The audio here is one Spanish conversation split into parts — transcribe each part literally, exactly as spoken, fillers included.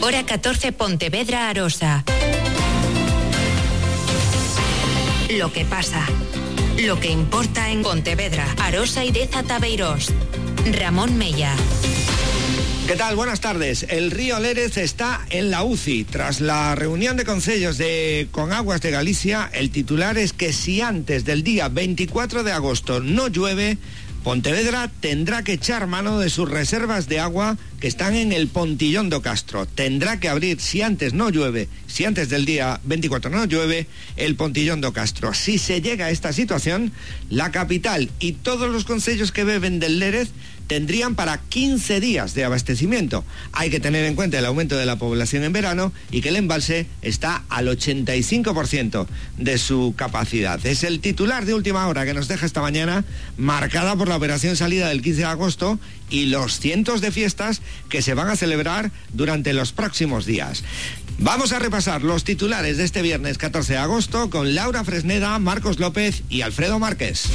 Hora catorce, Pontevedra, Arosa. Lo que pasa, lo que importa en Pontevedra, Arosa y Deza Tabeirós. Ramón Mella. ¿Qué tal? Buenas tardes. El río Lérez está en la U C I. Tras la reunión de concellos de Conaguas de Galicia, el titular es que si antes del día veinticuatro de agosto no llueve, Pontevedra tendrá que echar mano de sus reservas de agua que están en el Pontillón do Castro. Tendrá que abrir, si antes no llueve, si antes del día veinticuatro no llueve, el Pontillón do Castro. Si se llega a esta situación, la capital y todos los concellos que beben del Lérez tendrían para quince días de abastecimiento. Hay que tener en cuenta el aumento de la población en verano y que el embalse está al ochenta y cinco por ciento de su capacidad. Es el titular de última hora que nos deja esta mañana, marcada por la operación salida del quince de agosto y los cientos de fiestas que se van a celebrar durante los próximos días. Vamos a repasar los titulares de este viernes catorce de agosto con Laura Fresneda, Marcos López y Alfredo Márquez.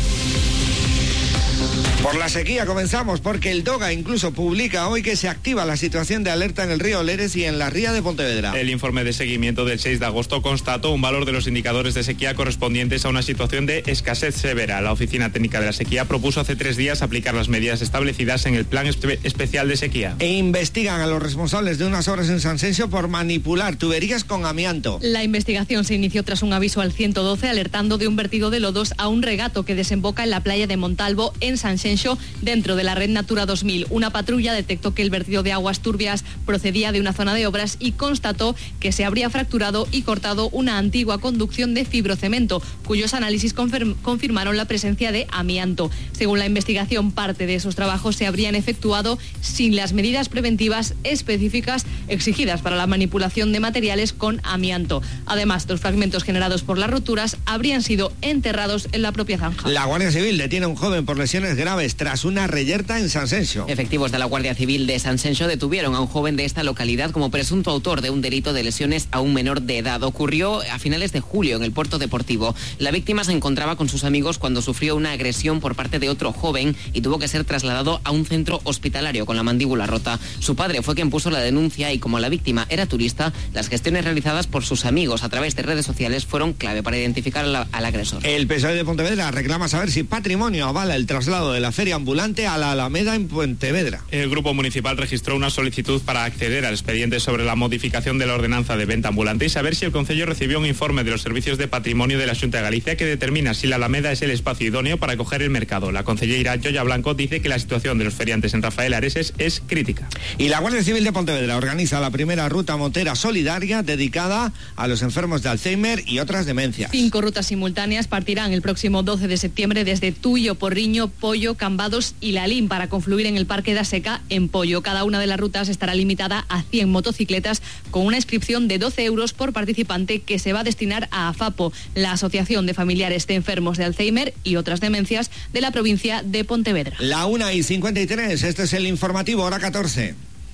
Por la sequía comenzamos, porque el DOGA incluso publica hoy que se activa la situación de alerta en el río Lérez y en la ría de Pontevedra. El informe de seguimiento del seis de agosto constató un valor de los indicadores de sequía correspondientes a una situación de escasez severa. La Oficina Técnica de la Sequía propuso hace tres días aplicar las medidas establecidas en el Plan Espe- Especial de Sequía. E investigan a los responsables de unas obras en Sanxenxo por manipular tuberías con amianto. La investigación se inició tras un aviso al ciento doce alertando de un vertido de lodos a un regato que desemboca en la playa de Montalvo, en Sanxenxo, dentro de la red Natura dos mil. Una patrulla detectó que el vertido de aguas turbias procedía de una zona de obras y constató que se habría fracturado y cortado una antigua conducción de fibrocemento, cuyos análisis confirm- confirmaron la presencia de amianto. Según la investigación, parte de esos trabajos se habrían efectuado sin las medidas preventivas específicas exigidas para la manipulación de materiales con amianto. Además, los fragmentos generados por las roturas habrían sido enterrados en la propia zanja. La Guardia Civil detiene a un joven por lesiones graves tras una reyerta en Sanxenxo. Efectivos de la Guardia Civil de Sanxenxo detuvieron a un joven de esta localidad como presunto autor de un delito de lesiones a un menor de edad. Ocurrió a finales de julio en el puerto deportivo. La víctima se encontraba con sus amigos cuando sufrió una agresión por parte de otro joven y tuvo que ser trasladado a un centro hospitalario con la mandíbula rota. Su padre fue quien puso la denuncia y como la víctima era turista, las gestiones realizadas por sus amigos a través de redes sociales fueron clave para identificar al, al agresor. El P S O E de Pontevedra reclama saber si Patrimonio avala el traslado de la feria ambulante a la Alameda en Pontevedra. El grupo municipal registró una solicitud para acceder al expediente sobre la modificación de la ordenanza de venta ambulante y saber si el concello recibió un informe de los servicios de patrimonio de la Xunta de Galicia que determina si la Alameda es el espacio idóneo para acoger el mercado. La concellera Yoya Blanco dice que la situación de los feriantes en Rafael Areses es crítica. Y la Guardia Civil de Pontevedra organiza la primera ruta motera solidaria dedicada a los enfermos de Alzheimer y otras demencias. Cinco rutas simultáneas partirán el próximo doce de septiembre desde Tuyo, Porriño, Pollo, Cambados y Lalín para confluir en el Parque da Seca en Pollo. Cada una de las rutas estará limitada a cien motocicletas con una inscripción de doce euros por participante que se va a destinar a AFAPO, la Asociación de Familiares de Enfermos de Alzheimer y otras demencias de la provincia de Pontevedra. La una y cincuenta y tres, este es el informativo, hora catorce.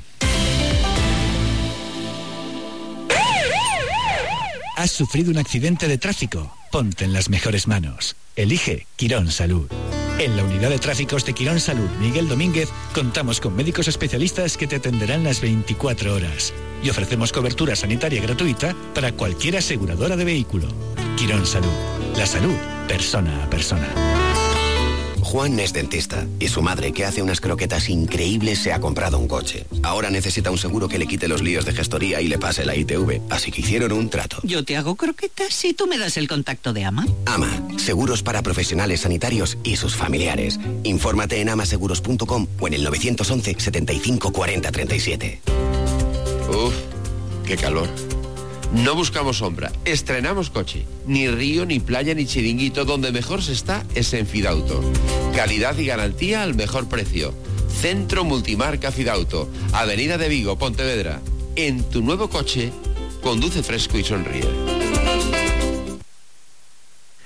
¿Has sufrido un accidente de tráfico? Ponte en las mejores manos. Elige Quirón Salud. En la unidad de tráficos de Quirón Salud Miguel Domínguez contamos con médicos especialistas que te atenderán las veinticuatro horas y ofrecemos cobertura sanitaria gratuita para cualquier aseguradora de vehículo. Quirón Salud. La salud, persona a persona. Juan es dentista y su madre, que hace unas croquetas increíbles, se ha comprado un coche. Ahora necesita un seguro que le quite los líos de gestoría y le pase la I T V, así que hicieron un trato. Yo te hago croquetas y tú me das el contacto de AMA. AMA, seguros para profesionales sanitarios y sus familiares. Infórmate en amaseguros punto com o en el nueve once, setenta y cinco, cuarenta, treinta y siete. Uf, qué calor. No buscamos sombra, estrenamos coche. Ni río, ni playa, ni chiringuito. Donde mejor se está es en Fidauto. Calidad y garantía al mejor precio. Centro Multimarca Fidauto. Avenida de Vigo, Pontevedra. En tu nuevo coche, conduce fresco y sonríe.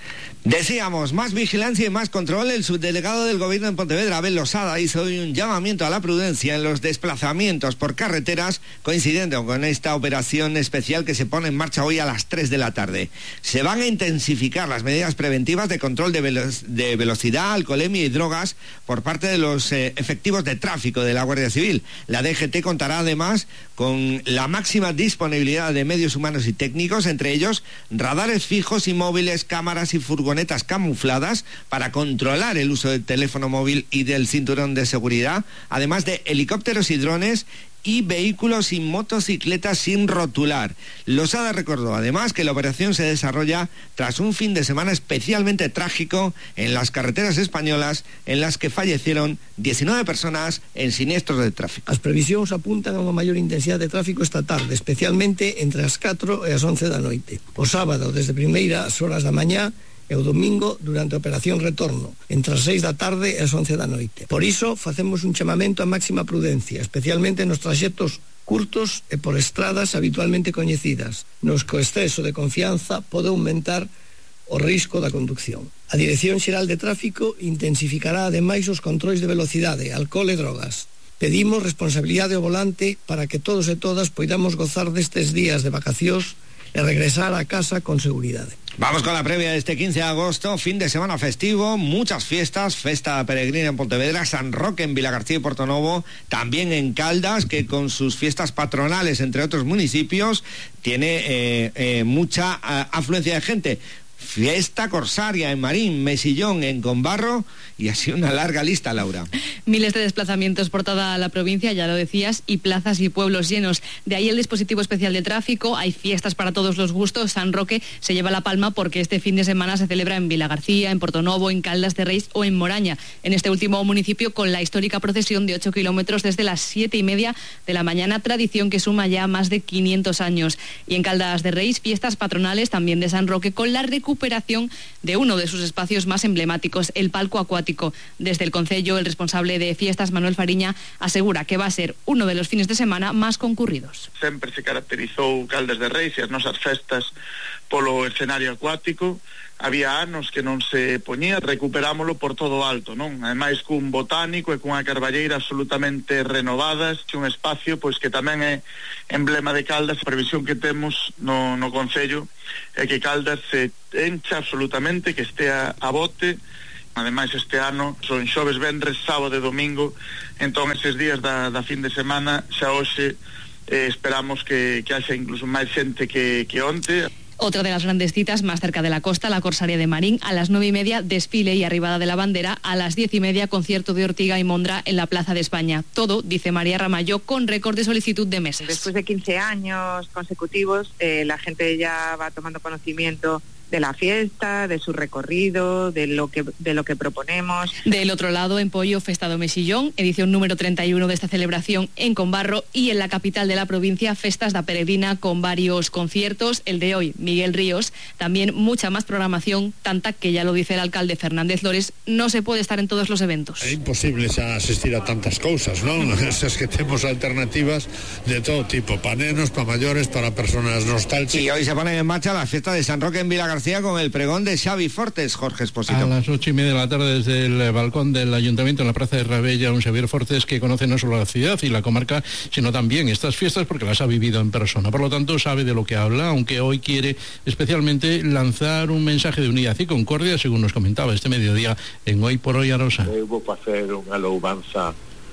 Decíamos, más vigilancia y más control. El subdelegado del Gobierno en Pontevedra, Abel Losada, hizo hoy un llamamiento a la prudencia en los desplazamientos por carreteras, coincidente con esta operación especial que se pone en marcha hoy a las tres de la tarde. Se van a intensificar las medidas preventivas de control de, velo de velocidad, alcoholemia y drogas por parte de los eh, efectivos de tráfico de la Guardia Civil. La D G T contará además con la máxima disponibilidad de medios humanos y técnicos, entre ellos radares fijos y móviles, cámaras y furgonetas camufladas para controlar el uso del teléfono móvil y del cinturón de seguridad, además de helicópteros y drones y vehículos y motocicletas sin rotular. Losada recordó además que la operación se desarrolla tras un fin de semana especialmente trágico en las carreteras españolas, en las que fallecieron diecinueve personas en siniestros de tráfico. As previsións apuntan a unha maior intensidade de tráfico esta tarde, especialmente entre as catro e as once da noite. O sábado, desde primeiras horas da mañá, e o domingo durante a operación retorno, entre as seis da tarde e as once da noite. Por iso, facemos un chamamento a máxima prudencia, especialmente nos traxectos curtos e por estradas habitualmente coñecidas, nos que o exceso de confianza pode aumentar o risco da conducción. A Dirección Xeral de Tráfico intensificará ademais os controis de velocidade, alcohol e drogas. Pedimos responsabilidade ao volante para que todos e todas poidamos gozar destes días de vacacións e regresar a casa con seguridade. Vamos con la previa de este quince de agosto, fin de semana festivo, muchas fiestas, Festa Peregrina en Pontevedra, San Roque en Vilagarcía y Portonovo, también en Caldas, que con sus fiestas patronales, entre otros municipios, tiene eh, eh, mucha uh, afluencia de gente. Fiesta Corsaria en Marín, Mesillón en Combarro y así una larga lista, Laura. Miles de desplazamientos por toda la provincia, ya lo decías, y plazas y pueblos llenos. De ahí el dispositivo especial de tráfico, hay fiestas para todos los gustos. San Roque se lleva la palma porque este fin de semana se celebra en Vilagarcía, en Portonovo, en Caldas de Reis o en Moraña. En este último municipio con la histórica procesión de ocho kilómetros desde las siete y media de la mañana, tradición que suma ya más de quinientos años. Y en Caldas de Reis, fiestas patronales también de San Roque con la recuperación de uno de sus espacios más emblemáticos, el palco acuático. Desde el concello, el responsable de fiestas, Manuel Fariña, asegura que va a ser uno de los fines de semana más concurridos. Sempre se caracterizou Caldas de Reis e as nosas festas polo escenario acuático. Había anos que non se poñía, recuperámolo por todo alto, non? Ademais cun botánico e cunha carballeira absolutamente renovadas, un espacio pois que tamén é emblema de Caldas. A previsión que temos no, no concello é que Caldas se encha absolutamente, que estea a bote. Ademais este ano son xoves, venres, sábado e domingo, entón eses días da, da fin de semana xa hoxe eh, esperamos que, que haxa incluso máis xente que, que onte. Otra de las grandes citas más cerca de la costa, la Corsaria de Marín, a las nueve y media desfile y arribada de la bandera, a las diez y media concierto de Ortiga y Mondra en la Plaza de España. Todo, dice María Ramallo, con récord de solicitud de meses. Después de quince años consecutivos, eh, la gente ya va tomando conocimiento de la fiesta, de su recorrido, de lo que de lo que proponemos. Del otro lado, en Pollo, Festa do Mesillón, edición número treinta y uno de esta celebración en Combarro, y en la capital de la provincia, Festas da Peregrina con varios conciertos, el de hoy, Miguel Ríos, también mucha más programación, tanta que ya lo dice el alcalde Fernández Lores, no se puede estar en todos los eventos. É imposible xa asistir a tantas cousas, non? Esas que temos alternativas de todo tipo, para nenos, para mayores, para personas nostálgicas. Y hoy se pone en marcha la fiesta de San Roque en Vilagarcía con el pregón de Xavi Fortes, Jorge Esposito. A las ocho y media de la tarde desde el balcón del Ayuntamiento en la Plaza de Rabella, un Xavier Fortes que conoce no solo la ciudad y la comarca, sino también estas fiestas porque las ha vivido en persona. Por lo tanto, sabe de lo que habla, aunque hoy quiere especialmente lanzar un mensaje de unidad y concordia, según nos comentaba este mediodía en Hoy por Hoy Arosa. Eu vou facer unha louvanza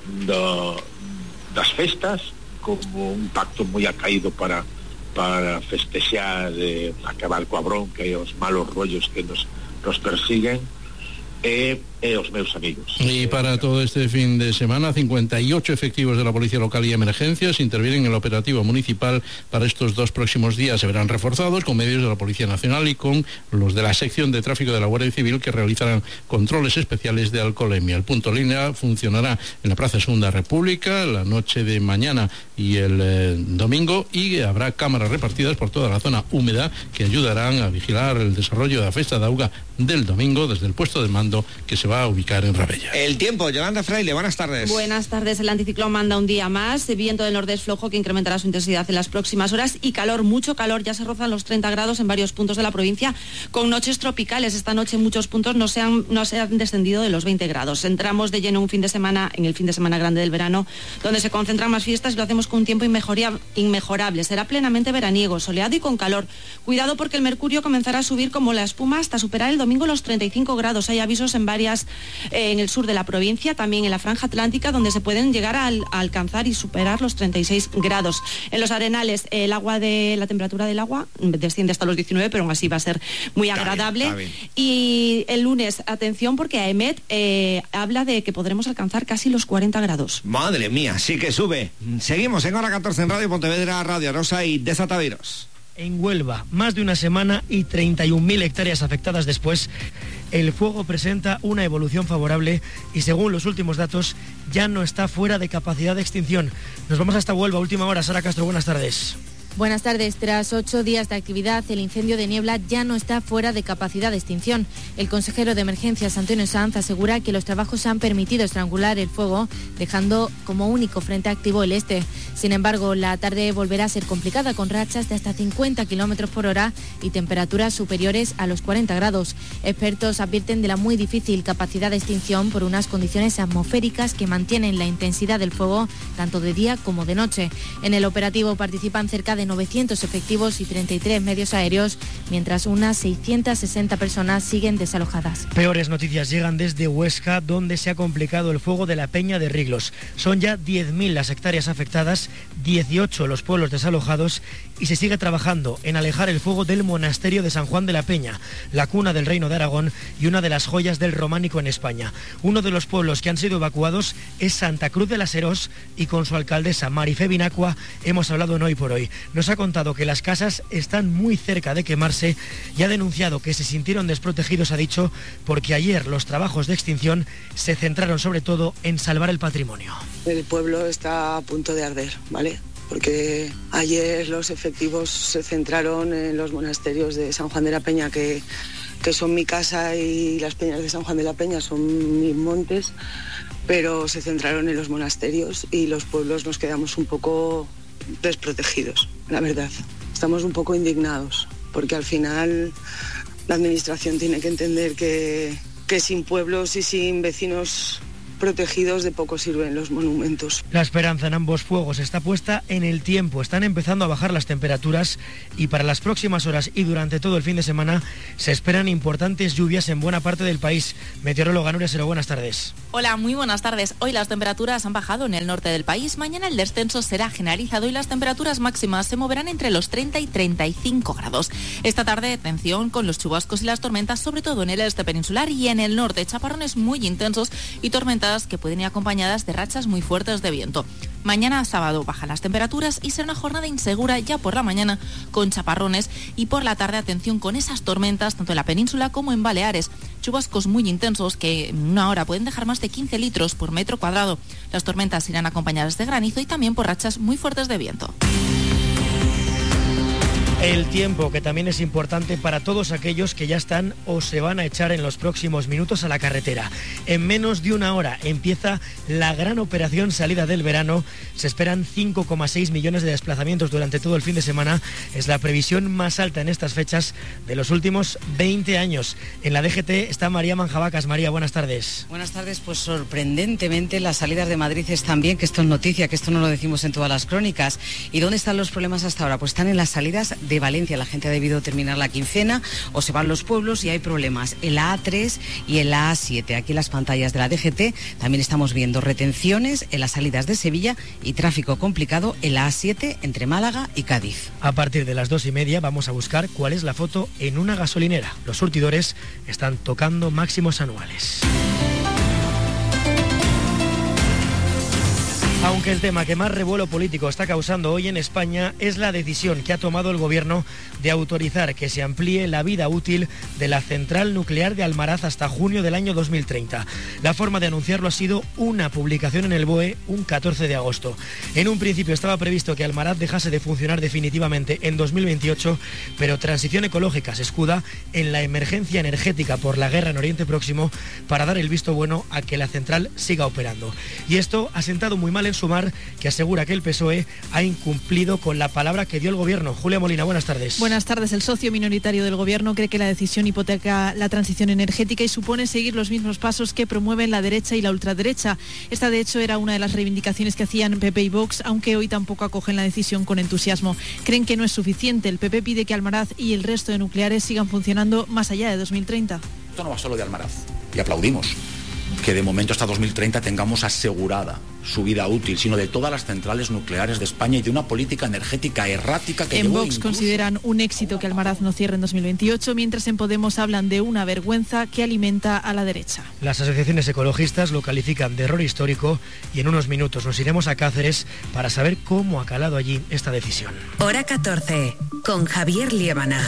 do, das festas como un pacto moi acaído para para festexar, eh, acabar coa bronca e os malos rollos que nos, nos persiguen e, e os meus amigos. Y para todo este fin de semana, cincuenta y ocho efectivos de la Policía Local y Emergencias intervienen en el operativo municipal para estos dos próximos días. Se verán reforzados con medios de la Policía Nacional y con los de la sección de tráfico de la Guardia Civil, que realizarán controles especiales de alcoholemia. El punto línea funcionará en la Plaza Segunda República la noche de mañana y el eh, domingo, y habrá cámaras repartidas por toda la zona húmeda que ayudarán a vigilar el desarrollo de la Festa de Auga del domingo desde el puesto de mando que se se va a ubicar en Rabella. El tiempo, Yolanda Fraile, buenas tardes. Buenas tardes, el anticiclón manda un día más, viento del nordeste flojo que incrementará su intensidad en las próximas horas y calor, mucho calor, ya se rozan los treinta grados en varios puntos de la provincia con noches tropicales. Esta noche en muchos puntos no se han, no se han descendido de los veinte grados. Entramos de lleno un fin de semana, en el fin de semana grande del verano, donde se concentran más fiestas y lo hacemos con un tiempo inmejorable. Será plenamente veraniego, soleado y con calor. Cuidado porque el mercurio comenzará a subir como la espuma hasta superar el domingo los treinta y cinco grados. Hay avisos en varias, eh, en el sur de la provincia, también en la franja atlántica, donde se pueden llegar a, a alcanzar y superar los treinta y seis grados. En los arenales, el agua de la temperatura del agua desciende hasta los diecinueve, pero aún así va a ser muy agradable. Está bien, está bien. Y el lunes, atención, porque AEMET eh, habla de que podremos alcanzar casi los cuarenta grados. Madre mía, sí que sube. Seguimos en Hora catorce en Radio Pontevedra, Radio Arosa y Desataviros. En Huelva, más de una semana y treinta y un mil hectáreas afectadas después, el fuego presenta una evolución favorable y según los últimos datos ya no está fuera de capacidad de extinción. Nos vamos hasta Huelva, última hora. Sara Castro, buenas tardes. Buenas tardes. Tras ocho días de actividad, el incendio de Niebla ya no está fuera de capacidad de extinción. El consejero de Emergencias, Antonio Sanz, asegura que los trabajos han permitido estrangular el fuego, dejando como único frente activo el este. Sin embargo, la tarde volverá a ser complicada, con rachas de hasta cincuenta kilómetros por hora y temperaturas superiores a los cuarenta grados. Expertos advierten de la muy difícil capacidad de extinción por unas condiciones atmosféricas que mantienen la intensidad del fuego tanto de día como de noche. En el operativo participan cerca de novecientos efectivos y treinta y tres medios aéreos, mientras unas seiscientas sesenta personas siguen desalojadas. Peores noticias llegan desde Huesca, donde se ha complicado el fuego de la Peña de Riglos. Son ya diez mil las hectáreas afectadas, dieciocho los pueblos desalojados y se sigue trabajando en alejar el fuego del monasterio de San Juan de la Peña, la cuna del Reino de Aragón y una de las joyas del románico en España. Uno de los pueblos que han sido evacuados es Santa Cruz de las Herós y con su alcaldesa Marifé Binacua hemos hablado en Hoy por Hoy. Nos ha contado que las casas están muy cerca de quemarse y ha denunciado que se sintieron desprotegidos, ha dicho, porque ayer los trabajos de extinción se centraron sobre todo en salvar el patrimonio. El pueblo está a punto de arder, ¿vale? Porque ayer los efectivos se centraron en los monasterios de San Juan de la Peña, que, que son mi casa, y las peñas de San Juan de la Peña son mis montes, pero se centraron en los monasterios y los pueblos nos quedamos un poco desprotegidos, la verdad. Estamos un poco indignados, porque al final la administración tiene que entender que, que sin pueblos y sin vecinos protegidos de poco sirven los monumentos. La esperanza en ambos fuegos está puesta en el tiempo. Están empezando a bajar las temperaturas y para las próximas horas y durante todo el fin de semana se esperan importantes lluvias en buena parte del país. Meteoróloga Nuria Sero, buenas tardes. Hola, muy buenas tardes. Hoy las temperaturas han bajado en el norte del país. Mañana el descenso será generalizado y las temperaturas máximas se moverán entre los treinta y treinta y cinco grados. Esta tarde, atención con los chubascos y las tormentas, sobre todo en el este peninsular y en el norte. Chaparrones muy intensos y tormentas que pueden ir acompañadas de rachas muy fuertes de viento. Mañana sábado bajan las temperaturas y será una jornada insegura ya por la mañana con chaparrones y por la tarde atención con esas tormentas tanto en la península como en Baleares. Chubascos muy intensos que en una hora pueden dejar más de quince litros por metro cuadrado. Las tormentas irán acompañadas de granizo y también por rachas muy fuertes de viento. El tiempo, que también es importante para todos aquellos que ya están o se van a echar en los próximos minutos a la carretera. En menos de una hora empieza la gran operación salida del verano. Se esperan cinco coma seis millones de desplazamientos durante todo el fin de semana. Es la previsión más alta en estas fechas de los últimos veinte años. En la D G T está María Manjabacas. María, buenas tardes. Buenas tardes. Pues sorprendentemente las salidas de Madrid están bien, que esto es noticia, que esto no lo decimos en todas las crónicas. ¿Y dónde están los problemas hasta ahora? Pues están en las salidas de Valencia. La gente ha debido terminar la quincena o se van los pueblos y hay problemas en la A tres y en la A siete. Aquí en las pantallas de la D G T también estamos viendo retenciones en las salidas de Sevilla y tráfico complicado en la A siete entre Málaga y Cádiz. A partir de las dos y media vamos a buscar cuál es la foto en una gasolinera. Los surtidores están tocando máximos anuales. Aunque el tema que más revuelo político está causando hoy en España es la decisión que ha tomado el Gobierno de autorizar que se amplíe la vida útil de la central nuclear de Almaraz hasta junio del año dos mil treinta. La forma de anunciarlo ha sido una publicación en el B O E un catorce de agosto. En un principio estaba previsto que Almaraz dejase de funcionar definitivamente en dos mil veintiocho, pero Transición Ecológica se escuda en la emergencia energética por la guerra en Oriente Próximo para dar el visto bueno a que la central siga operando. Y esto ha sentado muy mal en Sumar, que asegura que el P S O E ha incumplido con la palabra que dio el Gobierno. Julia Molina, buenas tardes. Buenas tardes. El socio minoritario del Gobierno cree que la decisión hipoteca la transición energética y supone seguir los mismos pasos que promueven la derecha y la ultraderecha. Esta, de hecho, era una de las reivindicaciones que hacían P P y Vox, aunque hoy tampoco acogen la decisión con entusiasmo. Creen que no es suficiente. El P P pide que Almaraz y el resto de nucleares sigan funcionando más allá de dos mil treinta. Esto no va solo de Almaraz, y aplaudimos que de momento hasta dos mil treinta tengamos asegurada su vida útil, sino de todas las centrales nucleares de España y de una política energética errática que en llevó Vox incluso... consideran un éxito que Almaraz no cierre en dos mil veintiocho, mientras en Podemos hablan de una vergüenza que alimenta a la derecha. Las asociaciones ecologistas lo califican de error histórico y en unos minutos nos iremos a Cáceres para saber cómo ha calado allí esta decisión. Hora catorce, con Javier Liébana.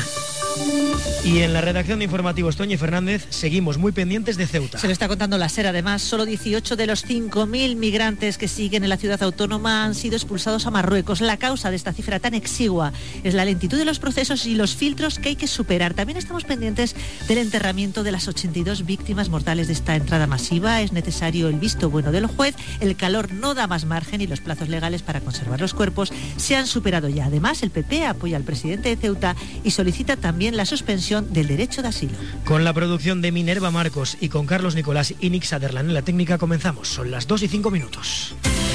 Y en la redacción de informativos, Toñi Fernández, seguimos muy pendientes de Ceuta. Se lo está contando la SER. Además, solo dieciocho de los cinco mil migrantes que siguen en la ciudad autónoma han sido expulsados a Marruecos. La causa de esta cifra tan exigua es la lentitud de los procesos y los filtros que hay que superar. También estamos pendientes del enterramiento de las ochenta y dos víctimas mortales de esta entrada masiva. Es necesario el visto bueno del juez. El calor no da más margen y los plazos legales para conservar los cuerpos se han superado ya. Además, el P P apoya al presidente de Ceuta y solicita también la suspensión del derecho de asilo. Con la producción de Minerva Marcos y con Carlos Nicolás y Nick Sutherland en la técnica comenzamos. Son las dos y cinco minutos.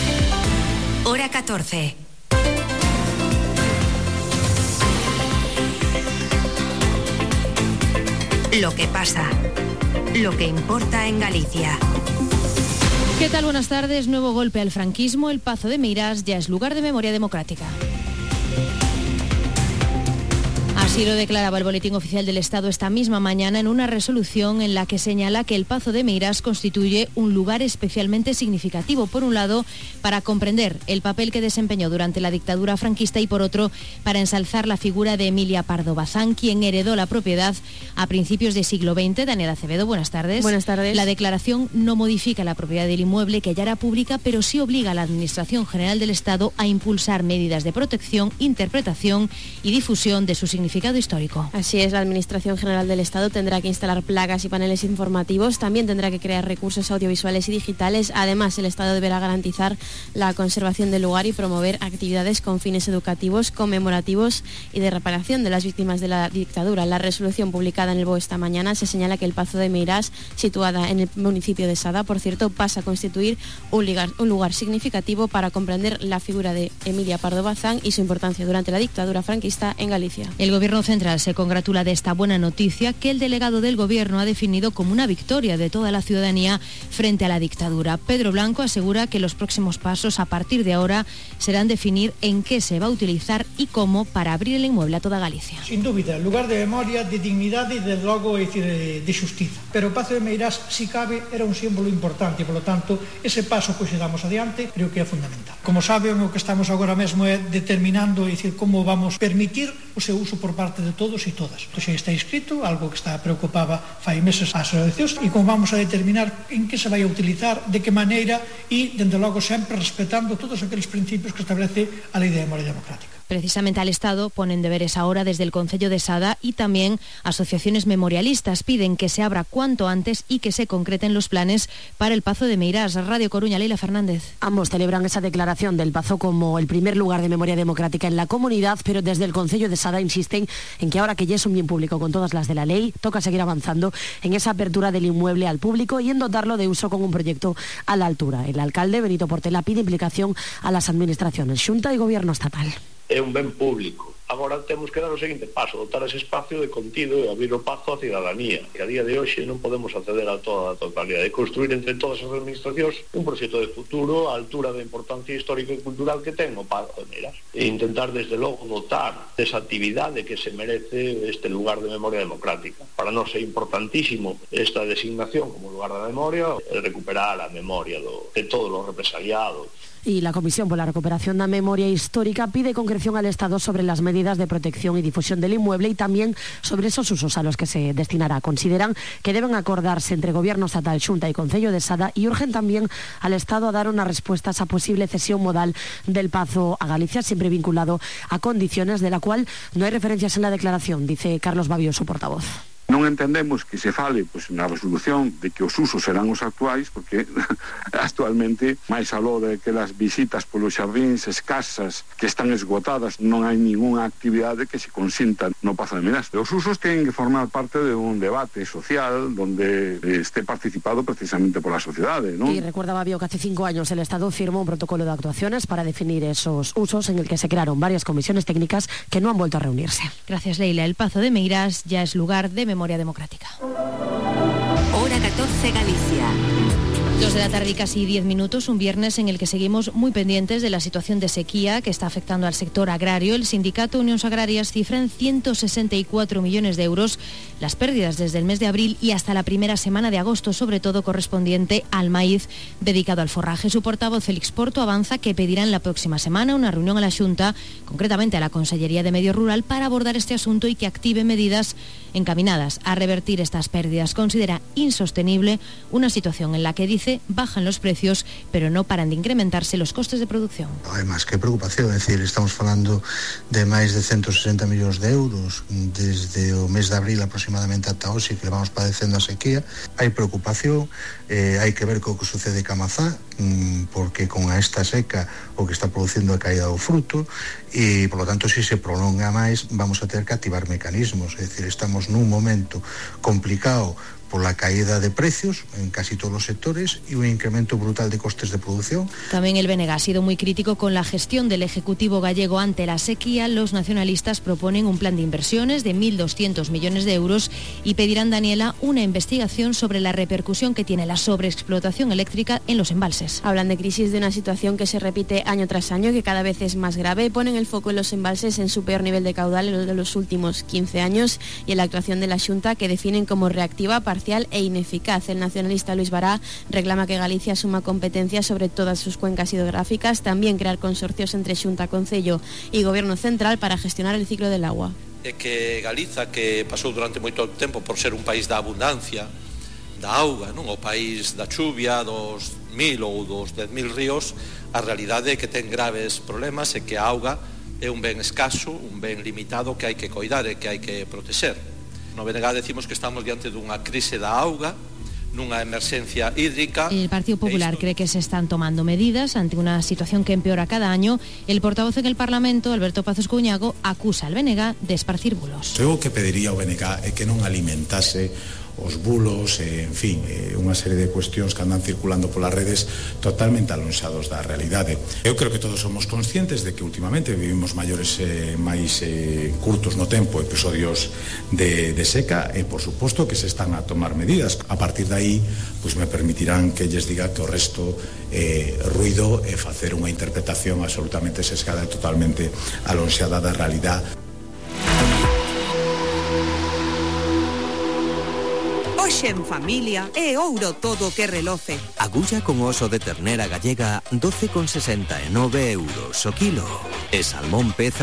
Hora catorce. Lo que pasa, lo que importa en Galicia. ¿Qué tal? Buenas tardes. Nuevo golpe al franquismo. El Pazo de Meirás ya es lugar de memoria democrática. Así lo declaraba el Boletín Oficial del Estado esta misma mañana en una resolución en la que señala que el Pazo de Meirás constituye un lugar especialmente significativo, por un lado, para comprender el papel que desempeñó durante la dictadura franquista y, por otro, para ensalzar la figura de Emilia Pardo Bazán, quien heredó la propiedad a principios del siglo veinte. Daniela Acevedo, buenas tardes. Buenas tardes. La declaración no modifica la propiedad del inmueble, que ya era pública, pero sí obliga a la Administración General del Estado a impulsar medidas de protección, interpretación y difusión de su significado histórico. Así es, la Administración General del Estado tendrá que instalar placas y paneles informativos, también tendrá que crear recursos audiovisuales y digitales. Además, el Estado deberá garantizar la conservación del lugar y promover actividades con fines educativos, conmemorativos y de reparación de las víctimas de la dictadura. La resolución publicada en el B O E esta mañana se señala que el Pazo de Meirás, situada en el municipio de Sada, por cierto, pasa a constituir un lugar, un lugar significativo para comprender la figura de Emilia Pardo Bazán y su importancia durante la dictadura franquista en Galicia. El Gobierno Central se congratula de esta buena noticia que el delegado del Gobierno ha definido como una victoria de toda la ciudadanía frente a la dictadura. Pedro Blanco asegura que los próximos pasos a partir de ahora serán definir en qué se va a utilizar y cómo para abrir el inmueble a toda Galicia. Sin dúbida, lugar de memoria, de dignidad y de logo de, de justicia. Pero o Pazo de Meirás, si cabe, era un símbolo importante e, polo tanto, ese paso que se damos adiante creo que é fundamental. Como saben, o que estamos agora mesmo é determinando, é dicir, como vamos permitir o seu uso por parte de todos e todas. Isto xa está escrito, algo que está preocupaba fai meses ás asociacións, e como vamos a determinar en que se vai a utilizar, de que maneira e, dende logo, sempre respetando todos aqueles principios que establece a Lei de Memoria Democrática. Precisamente al Estado ponen deberes ahora desde el Concello de Sada y también asociaciones memorialistas piden que se abra cuanto antes y que se concreten los planes para el Pazo de Meirás. Radio Coruña, Leila Fernández. Ambos celebran esa declaración del Pazo como el primer lugar de memoria democrática en la comunidad, pero desde el Concello de Sada insisten en que ahora que ya es un bien público con todas las de la ley, toca seguir avanzando en esa apertura del inmueble al público y en dotarlo de uso con un proyecto a la altura. El alcalde Benito Portela pide implicación a las administraciones, Xunta y Gobierno estatal. É un ben público. Agora temos que dar o seguinte paso, dotar ese espacio de contido e abrir o pazo á cidadanía. Que a día de hoxe non podemos acceder a toda a totalidade. E construir entre todas as administracións un proxecto de futuro á altura da importancia histórica e cultural que ten o Pazo de Meirás. E intentar, desde logo, dotar desa actividade que se merece este lugar de memoria democrática. Para nós é importantísimo esta designación como lugar da memoria, recuperar a memoria do, de todos os represaliados Y la Comisión por la Recuperación da Memoria Histórica pide concreción al Estado sobre las medidas de protección y difusión del inmueble y también sobre esos usos a los que se destinará. Consideran que deben acordarse entre Gobierno Estatal, Xunta y Concello de Sada y urgen también al Estado a dar una respuesta a esa posible cesión modal del Pazo a Galicia, siempre vinculado a condiciones de la cual no hay referencias en la declaración, dice Carlos Babio, su portavoz. Non entendemos que se fale pois, na resolución de que os usos serán os actuais, porque actualmente, máis aló de que as visitas polos xardíns escasas que están esgotadas, non hai ningunha actividade que se consinta no Pazo de Meirás. Os usos ten que formar parte de un debate social donde esté participado precisamente pola sociedade, ¿no? Y recuerda Babio que hace cinco años el Estado firmó un protocolo de actuaciones para definir esos usos en el que se crearon varias comisiones técnicas que no han vuelto a reunirse. Gracias, Leila. El Pazo de Meirás ya es lugar de memoria democrática. Hora catorce, Galicia. Dos de la tarde y casi diez minutos, un viernes en el que seguimos muy pendientes de la situación de sequía que está afectando al sector agrario. El sindicato Unións Agrarias cifra en ciento sesenta y cuatro millones de euros las pérdidas desde el mes de abril y hasta la primera semana de agosto, sobre todo correspondiente al maíz dedicado al forraje. Su portavoz Félix Porto avanza que pedirán la próxima semana una reunión a la Xunta, concretamente a la Consellería de Medio Rural, para abordar este asunto y que active medidas encaminadas a revertir estas pérdidas. Considera insostenible una situación en la que dice bajan los precios, pero no paran de incrementarse los costes de producción. Hai máis que preocupación, é dicir, estamos falando de máis de ciento sesenta millóns de euros desde o mes de abril aproximadamente ata hoxe que vamos padecendo a sequía. Hai preocupación, eh, hai que ver co que sucede ca mazá, porque con esta seca o que está producindo a caída do fruto e, por lo tanto, se se prolonga máis, vamos a ter que activar mecanismos, é dicir, estamos nun momento complicado por la caída de precios en casi todos los sectores y un incremento brutal de costes de producción. También el B N G ha sido muy crítico con la gestión del Ejecutivo gallego ante la sequía. Los nacionalistas proponen un plan de inversiones de mil doscientos millones de euros y pedirán, Daniela, una investigación sobre la repercusión que tiene la sobreexplotación eléctrica en los embalses. Hablan de crisis, de una situación que se repite año tras año, que cada vez es más grave. Ponen el foco en los embalses en su peor nivel de caudal en los de los últimos quince años y en la actuación de la Xunta, que definen como reactiva, parcial e ineficaz. El nacionalista Luis Bará reclama que Galicia asuma competencias sobre todas sus cuencas hidrográficas, también crear consorcios entre Xunta, Concello y Gobierno Central para gestionar el ciclo del agua. É que Galiza, que pasou durante moito tempo por ser un país da abundancia, da auga, non? O país da chuvia, dos mil ou dos dez mil ríos, a realidade é que ten graves problemas e que a auga é un ben escaso, un ben limitado que hai que coidar e que hai que protexer. No B N G decimos que estamos diante dunha crise da auga, nunha emerxencia hídrica. El Partido Popular cree que se están tomando medidas ante una situación que empeora cada año. El portavoz en el Parlamento, Alberto Pazos Cuñago, acusa al B N G de esparcir bulos. Eu o que pediría ao B N G é que non alimentase os bulos, eh, en fin, eh, unha serie de cuestións que andan circulando polas redes totalmente alonxados da realidade. Eu creo que todos somos conscientes de que últimamente vivimos maiores eh, máis eh, curtos no tempo, episodios de, de seca e, por suposto, que se están a tomar medidas. A partir de aí, pues me permitirán que lles diga que o resto eh, ruido e facer unha interpretación absolutamente sesgada e totalmente alonxada da realidade. Hoxe en familia é ouro todo que reloce. Agulla con oso de ternera gallega doce con sesenta e nove euros o kilo. E salmón peza